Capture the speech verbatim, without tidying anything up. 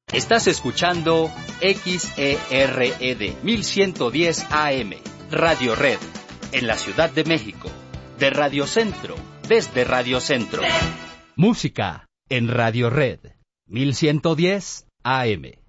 Estás escuchando X E R E D mil ciento diez A M, Radio Red, en la Ciudad de México, de Radio Centro, desde Radio Centro. Música en Radio Red, mil ciento diez A M.